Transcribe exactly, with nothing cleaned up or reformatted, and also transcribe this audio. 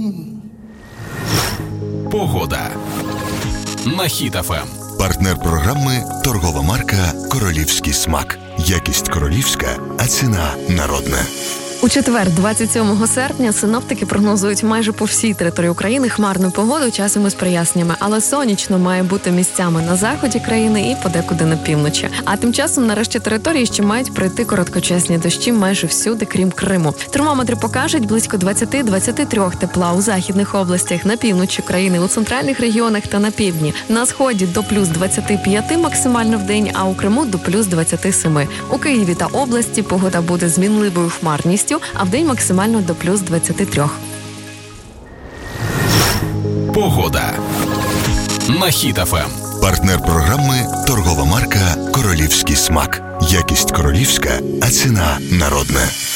Погода на Хіт еф ем. Партнер програми – торгова марка «Королівський смак». Якість королівська, а ціна народна. У четвер, двадцять сьомого серпня, синоптики прогнозують майже по всій території України хмарну погоду, часом із проясненнями, але сонячно має бути місцями на заході країни і подекуди на півночі. А тим часом на решті території ще мають прийти короткочасні дощі майже всюди, крім Криму. Термометри покажуть близько двадцять-двадцять три тепла у західних областях, на півночі країни, у центральних регіонах та на півдні. На сході до плюс двадцять п'ять максимально в день, а у Криму до плюс двадцять сім. У Києві та області погода буде змінливою хмарністю, а в день максимально до плюс двадцять три. Погода на Хіт еф ем. Партнер програми – торгова марка «Королівський смак». Якість королівська, а ціна народна.